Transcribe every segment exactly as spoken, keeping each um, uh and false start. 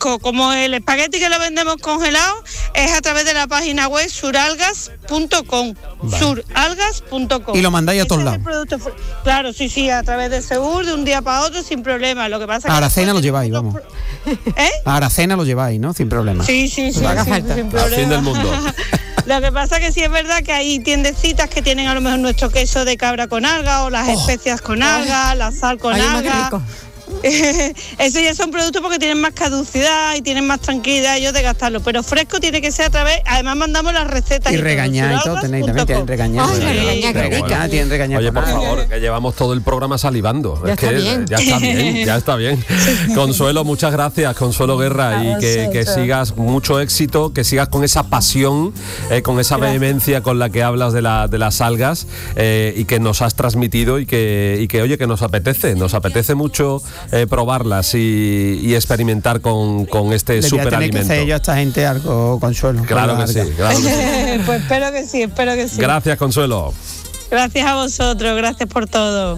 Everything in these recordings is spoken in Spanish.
fresco, como el espagueti que lo vendemos congelado, es a través de la página web suralgas punto com. Vale. suralgas punto com. Y lo mandáis a todos lados. Fre- claro, sí, sí, a través de Segur, de un día para otro, sin problema. Lo que pasa a que Aracena lo lleváis, vamos. ¿Eh? A Aracena lo lleváis, ¿no? Sin problema. Sí, sí, sí, sí, haga sí, falta. sin Al problema. fin del mundo. Lo que pasa que sí es verdad que hay tiendecitas que tienen a lo mejor nuestro queso de cabra con alga o las oh. especias con alga, la sal con Ay, alga. Eso ya son productos porque tienen más caducidad y tienen más tranquilidad ellos de gastarlo, pero fresco tiene que ser a través, además mandamos las recetas y, y regañar y todo, tenéis también, tienen regañar. Ay, la regaña, qué rica. Tienen regañar. Oye, por favor, que llevamos todo el programa salivando. Ya es está que bien. ya está bien, ya está bien. Consuelo, muchas gracias, Consuelo Guerra, y que, que sigas mucho éxito, que sigas con esa pasión, eh, con esa gracias. vehemencia con la que hablas de, la, de las algas eh, y que nos has transmitido y que, y que, oye, que nos apetece, nos apetece mucho eh, probarlas y, y experimentar con, con este superalimento. Tiene que hacer yo a esta gente algo, Consuelo. Claro que sí, claro que sí. Pues espero que sí, espero que sí. Gracias, Consuelo. Gracias a vosotros, gracias por todo.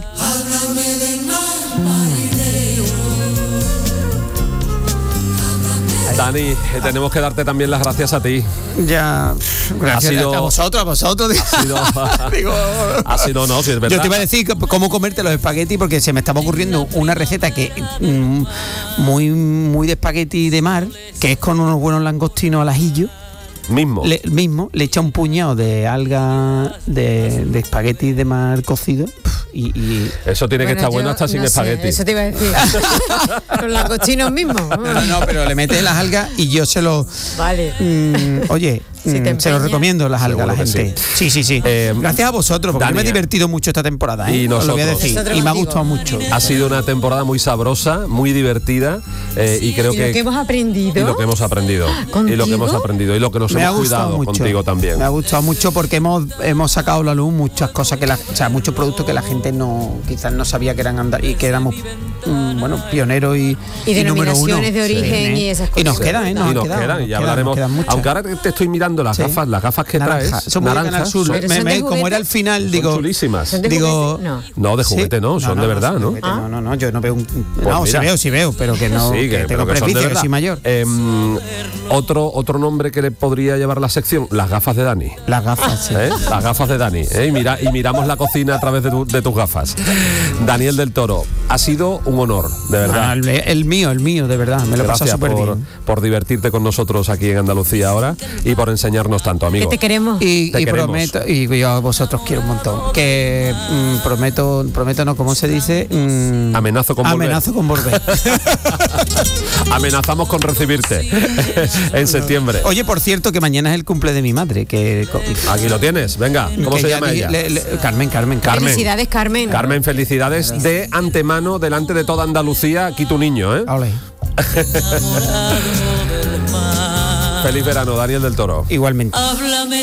Dani, eh, tenemos que darte también las gracias a ti. Ya, gracias ha sido, a vosotros, a vosotros. Ha sido, digo, ha sido no, si es verdad. Yo te iba a decir cómo comerte los espaguetis porque se me estaba ocurriendo una receta que mm, muy muy de espagueti de mar, que es con unos buenos langostinos al ajillo. Mismo. Le, mismo, le echa un puñado de alga de, de espagueti de mar cocido. Y, y eso tiene bueno, que estar bueno hasta no sin sé, espagueti. Eso te iba a decir. Los langostinos mismos. No, no, pero le metes las algas y yo se lo. Vale. Mmm, oye. Si se lo recomiendo las algas a la gente. Sí, sí, sí. sí. Eh, Gracias a vosotros, porque Dania, me he divertido mucho esta temporada, ¿eh? Y nosotros. Os lo voy a decir. Y me ha gustado mucho. Ha sido una temporada muy sabrosa, muy divertida eh, y creo ¿Y que. lo que hemos aprendido. Y lo que hemos aprendido. ¿Contigo? Y lo que hemos aprendido. Y lo que nos me hemos cuidado mucho. contigo también. Me ha gustado mucho porque hemos, hemos sacado a la luz muchas cosas que la, o sea, muchos productos que la gente no, quizás no sabía que eran andar y que éramos mm, bueno, pioneros y, y, y denominaciones de origen sí. y esas cosas. Y nos quedan, ¿eh? Nos, y nos quedan, quedan, y ya hablaremos. Aunque ahora te estoy mirando las sí. gafas, las gafas que naranja. traes, son naranjas, son, me, me, como era el final, digo, son chulísimas. ¿Son de digo, no. no, de juguete no, son no, no, de verdad, ¿no? ¿no? Ah. No, no, no, yo no veo un, pues no, mira. sí veo, sí veo, pero que no, sí, que, que tengo que prejuicio, que soy mayor. Eh, otro, otro nombre que le podría llevar la sección, las gafas de Dani. Las gafas, sí. ¿Eh? Las gafas de Dani, ¿eh? y, mira, y miramos la cocina a través de, tu, de tus gafas. Daniel del Toro, ha sido un honor, de verdad. Ah, el, el mío, el mío, de verdad, me lo he pasado súper bien. Por divertirte con nosotros aquí en Andalucía ahora y por enseñarnos tanto, amigo. Que te queremos. Y, te y queremos. prometo, y yo a vosotros quiero un montón. Que mm, prometo, prometo no, ¿cómo se dice? Mm, amenazo con volver. Amenazo con volver. Amenazamos con recibirte en septiembre. Oye, por cierto, que mañana es el cumple de mi madre. Que aquí lo tienes, venga. ¿Cómo se llama ella? Le, le, Carmen, Carmen, Carmen. Felicidades, Carmen. Carmen, felicidades Gracias. De antemano, delante de toda Andalucía. Aquí tu niño, ¿eh? Olé. Feliz verano, Daniel del Toro. Igualmente.